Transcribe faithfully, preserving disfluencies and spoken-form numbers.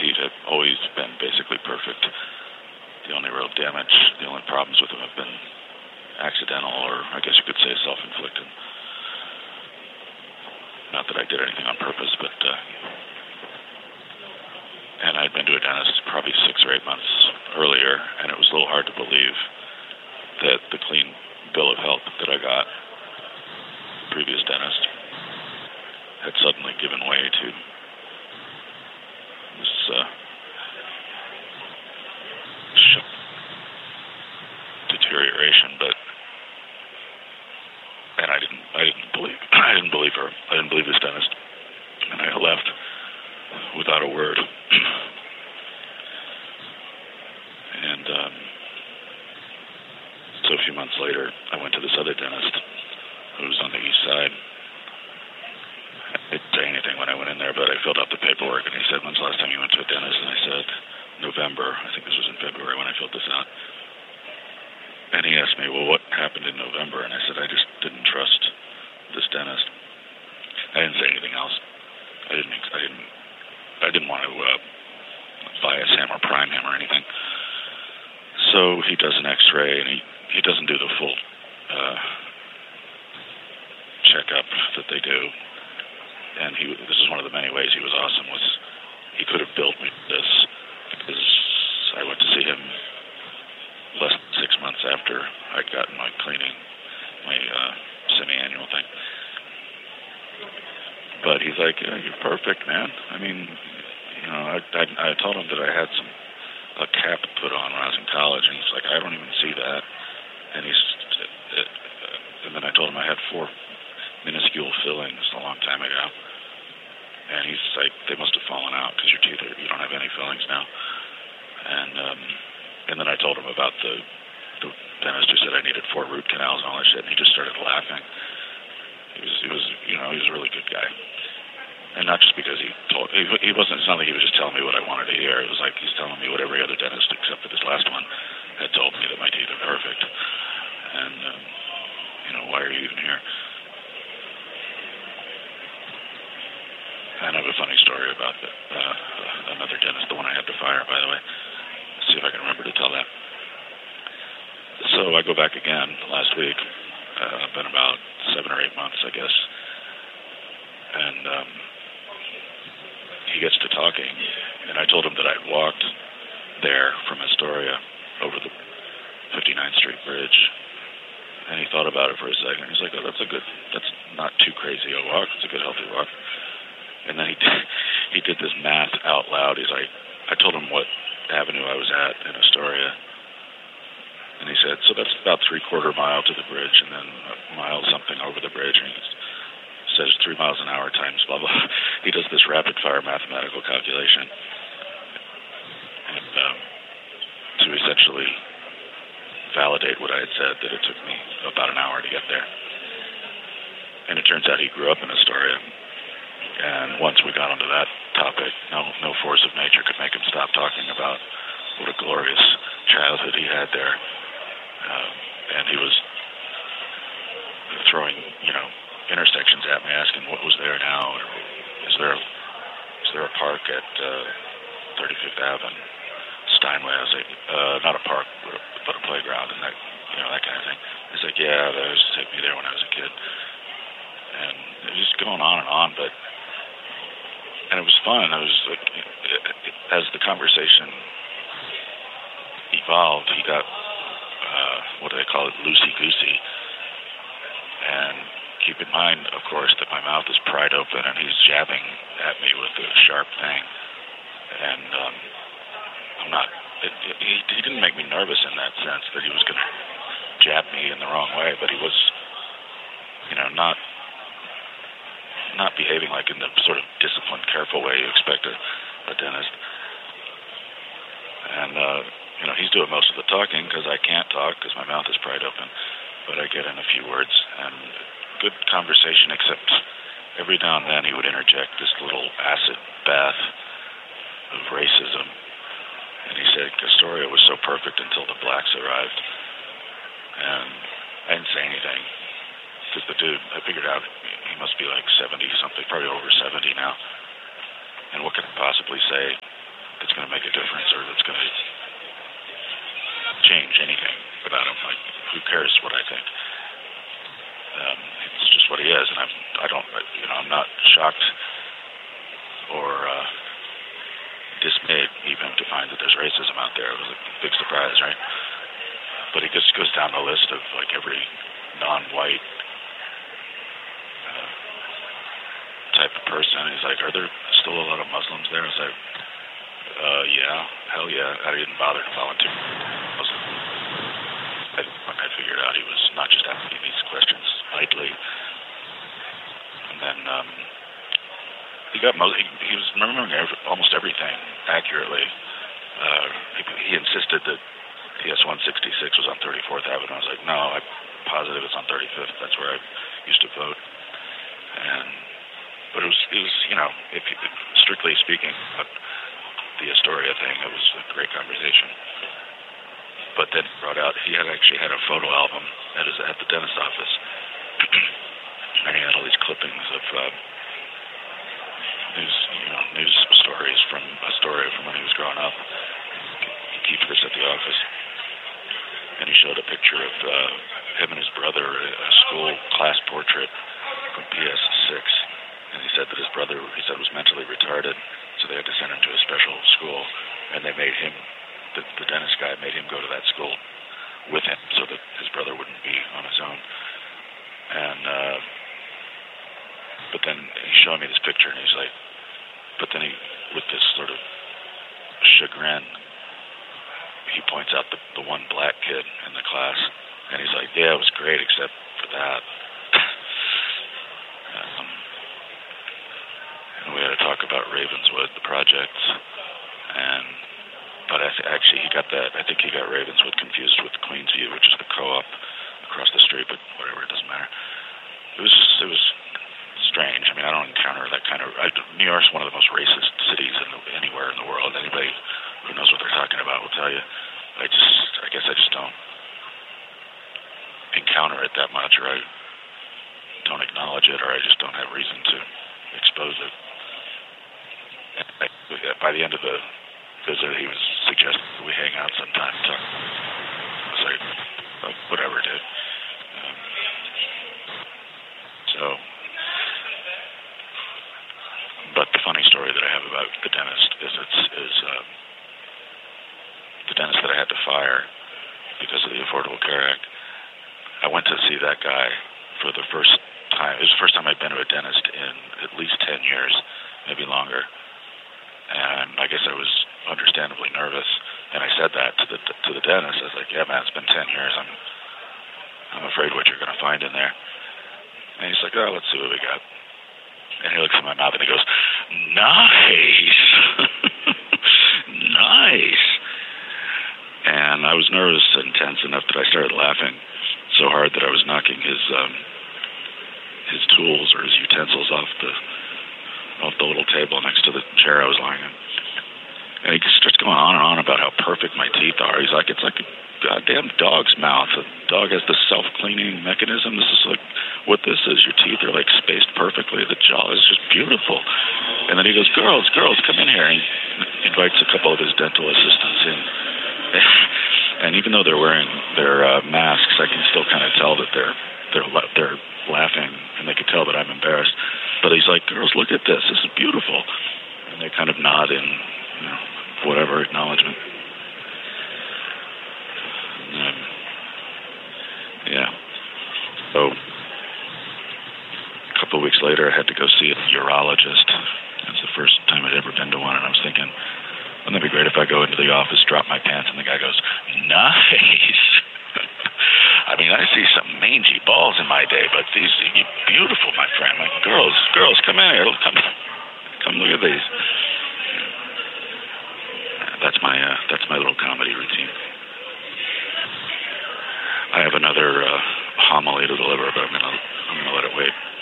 teeth have always been basically perfect. The only real damage, the only problems with them have been accidental, or I guess you could say self-inflicted. Not that I did anything on purpose, but uh, and I'd been to a dentist probably six or eight months earlier, and it was a little hard to believe that the clean bill of health that I got the previous dentist had suddenly given way to this uh, deterioration. But and I didn't, I didn't believe, I didn't believe her. I didn't believe this dentist, and I left without a word. And um, so a few months later, I went to this other dentist who was on the east side. I didn't say anything when I went in there, but I filled out the paperwork, and he said, "When's the last time you went to a dentist?" And I said, "November." I think this was in February when I filled this out. And he asked me, "Well, what happened in November?" And I said, "I just didn't trust this dentist." I didn't say anything else. I didn't. I didn't. I didn't want to uh, bias him or prime him or anything. So he does an X-ray, and he, he doesn't do the full uh, checkup that they do. And he, this is one of the many ways he was awesome, was he could have billed me this, because I went to see him less than six months after I'd gotten my cleaning, my uh, semi-annual thing. But he's like, "Yeah, you're perfect, man. I mean, you know, I, I, I told him that I had some a cap put on when I was in college, and he's like, I don't even see that. And he's, it, it, uh, and then I told him I had four minuscule fillings a long time ago, and he's like, they must have fallen out because your teeth are, you don't have any fillings now. And um, and then I told him about the the dentist who said I needed four root canals and all that shit, and he just started laughing. He was, he was, you know, he was a really good guy. And not just because he told, he, he wasn't, it's not like he was just telling me what I wanted to hear. It was like he's telling me what every other dentist, except for this last one, had told me, that my teeth are perfect. And, um, you know, why are you even here? And I have a funny story about the, uh, another dentist, the one I had to fire, by the way. Let's see if I can remember to tell that. So I go back again last week. Uh, been about seven or eight months, I guess. And um, he gets to talking, and I told him that I'd walked there from Astoria over the fifty-ninth Street Bridge. And he thought about it for a second. He's like, "Oh, that's a good, that's not too crazy a walk. It's a good, healthy walk." And then he did, he did this math out loud. He's like, I told him what avenue I was at in Astoria. And he said, "So that's about three-quarter mile to the bridge, and then a mile something over the bridge." And he says three miles an hour times blah, blah. He does this rapid-fire mathematical calculation. And um, to essentially validate what I had said, that it took me about an hour to get there. And it turns out he grew up in Astoria. And once we got onto that topic, no, no force of nature could make him stop talking about what a glorious childhood he had there. Uh, and he was throwing, you know, intersections at me, asking what was there now, or is there a, is there a park at uh, thirty-fifth Avenue, Steinway? I was like, uh, not a park, but a, but a playground, and that, you know, that kind of thing. He's like, "Yeah, they used to take me there when I was a kid." And it was just going on and on, but and it was fun. It was like, it, it, as the conversation evolved, he got. Uh, what do they call it, loosey-goosey. And keep in mind, of course, that my mouth is pried open and he's jabbing at me with a sharp thing. And um, I'm not, it, it, he, he didn't make me nervous in that sense that he was going to jab me in the wrong way, but he was, you know, not not behaving like in the sort of disciplined, careful way you expect a, a dentist. And, uh, you know, he's doing most of the talking because I can't talk because my mouth is pried open, but I get in a few words and good conversation, except every now and then he would interject this little acid bath of racism. And he said Astoria was so perfect until the blacks arrived. And I didn't say anything because the dude, I figured out he must be like seventy something, probably over seventy now. And what could I possibly say that's going to make a difference or that's going to change anything about him. Like, who cares what I think? Um, it's just what he is, and I'm, I don't, you know, I'm not shocked or uh, dismayed even to find that there's racism out there. It was a big surprise, right? But he just goes down the list of like every non-white uh, type of person. He's like, are there still a lot of Muslims there? I was like, uh, yeah, hell yeah. I didn't bother to volunteer. Muslim. I, when I figured out he was not just asking these questions lightly. And then um, he got most, he, he was remembering every, almost everything accurately. Uh, he, he insisted that P S one sixty-six was on thirty-fourth Avenue. I was like, no, I'm positive it's on thirty-fifth. That's where I used to vote. And but it was, it was, you know, if you, strictly speaking, about the Astoria thing, it was a great conversation. But then brought out he had actually had a photo album at his at the dentist office, and he had all these clippings of uh, news, you know, news stories from Astoria from when he was growing up. He keeps this at the office, and he showed a picture of uh, him and his brother, a school class portrait from P S six, and he said that his brother, he said, was mentally retarded, so they had to send him to a special school, and they made him. The, the dentist guy made him go to that school with him so that his brother wouldn't be on his own. And, uh, but then he's showing me this picture and he's like, but then he, with this sort of chagrin, he points out the, the one black kid in the class and he's like, yeah, it was great except for that. um, and we had to talk about Ravenswood, the project, and But I th- actually, he got that. I think he got Ravenswood confused with Queensview, which is the co-op across the street. But whatever, it doesn't matter. It was just, it was strange. I mean, I don't encounter that kind of. I, New York's one of the most racist cities in the, anywhere in the world. Anybody who knows what they're talking about will tell you. I just, I guess, I just don't encounter it that much, or I don't acknowledge it, or I just don't have reason to expose it. And I, by the end of the visit, he was suggesting that we hang out sometime. So I was like, oh, whatever, dude. Um, so, but the funny story that I have about the dentist visits is uh, the dentist that I had to fire because of the Affordable Care Act. I went to see that guy for the first time. It was the first time I'd been to a dentist in at least ten years, maybe longer. And I guess I was understandably nervous, and I said that to the to the dentist. I was like, "Yeah, man, it's been ten years. I'm I'm afraid what you're going to find in there." And he's like, "Oh, let's see what we got." And he looks at my mouth and he goes, "Nice, nice." And I was nervous and tense enough that I started laughing so hard that I was knocking his um, his tools or his utensils off the off the little table next to the chair I was lying in. And he starts going on and on about how perfect my teeth are. He's like, it's like a goddamn dog's mouth. A dog has the self-cleaning mechanism. This is like what this is. Your teeth are like spaced perfectly. The jaw is just beautiful. And then he goes, girls, girls, come in here. And he invites a couple of his dental assistants in. And even though they're wearing their uh, masks, I can still kind of tell that they're they're they're laughing, and they can tell that I'm embarrassed. But he's like, girls, look at this. This is beautiful. And they kind of nod in, you know, whatever acknowledgement. Um, yeah. So a couple of weeks later, I had to go see a urologist. That's the first time I'd ever been to one, and I was thinking, wouldn't it be great if I go into the office, drop my pants, and the guy goes, nice. I mean, I see some mangy balls in my day, but these are beautiful, my friend. Like, girls, girls, come in here. Come, come look at these. That's my uh, that's my little comedy routine. I have another uh, homily to deliver, but I'm gonna I'm gonna let it wait.